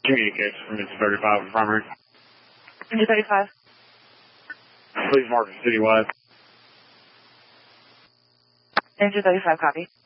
Communication from Mr. 35 primary. Engine 35. Please mark citywide. Engine 35, copy.